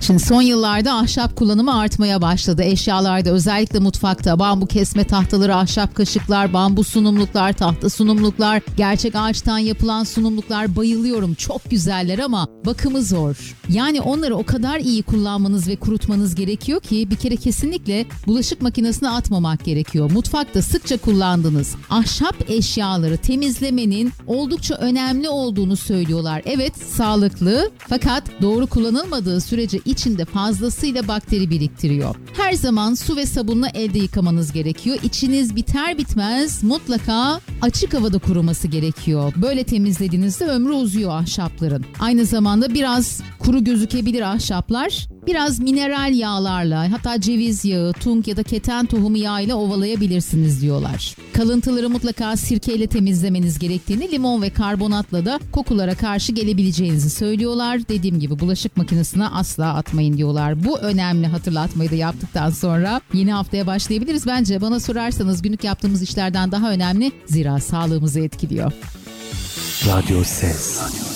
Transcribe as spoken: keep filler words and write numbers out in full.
Şimdi son yıllarda ahşap kullanımı artmaya başladı. Eşyalarda, özellikle mutfakta bambu kesme tahtaları, ahşap kaşıklar, bambu sunumluklar, tahta sunumluklar, gerçek ağaçtan yapılan sunumluklar, bayılıyorum. Çok güzeller ama bakımı zor. Yani onları o kadar iyi kullanmanız ve kurutmanız gerekiyor ki bir kere kesinlikle bulaşık makinesine atmamak gerekiyor. Mutfakta sıkça kullandığınız ahşap eşyaları temizlemenin oldukça önemli olduğunu söylüyorlar. Evet, sağlıklı, fakat doğru kullanılmadığı sürece içinde fazlasıyla bakteri biriktiriyor. Her zaman su ve sabunla elde yıkamanız gerekiyor. İçiniz biter bitmez mutlaka açık havada kuruması gerekiyor. Böyle temizlediğinizde ömrü uzuyor ahşapların. Aynı zamanda biraz kuru gözükebilir ahşaplar. Biraz mineral yağlarla, hatta ceviz yağı, tunk ya da keten tohumu yağıyla ovalayabilirsiniz diyorlar. Kalıntıları mutlaka sirkeyle temizlemeniz gerektiğini, limon ve karbonatla da kokulara karşı gelebileceğinizi söylüyorlar. Dediğim gibi bulaşık makinesine asla atmayın diyorlar. Bu önemli hatırlatmayı da yaptıktan sonra yeni haftaya başlayabiliriz. Bence bana sorarsanız günlük yaptığımız işlerden daha önemli. Zira sağlığımızı etkiliyor. Radyo Ses.